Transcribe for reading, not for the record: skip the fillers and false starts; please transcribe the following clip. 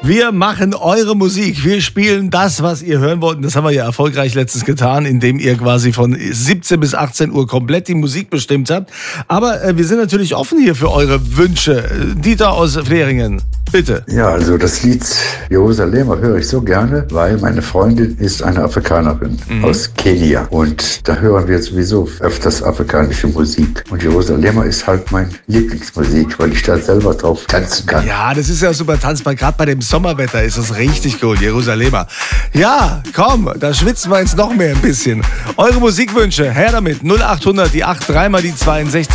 Wir machen eure Musik. Wir spielen das, was ihr hören wollt. Und das haben wir ja erfolgreich letztens getan, indem ihr quasi von 17 bis 18 Uhr komplett die Musik bestimmt habt. Aber wir sind natürlich offen hier für eure Wünsche. Dieter aus Fleringen, bitte. Ja, also das Lied Jerusalemer höre ich so gerne, weil meine Freundin ist eine Afrikanerin aus Kenia. Und da hören wir sowieso öfters afrikanische Musik. Und Jerusalemer ist halt mein Lieblingsmusik, weil ich da selber drauf tanzen kann. Ja, das ist ja super tanzbar. Gerade bei dem Sommerwetter ist es richtig cool, Jerusalemer. Ja, komm, da schwitzen wir jetzt noch mehr ein bisschen. Eure Musikwünsche, her damit. 0800, die 8, dreimal die 62.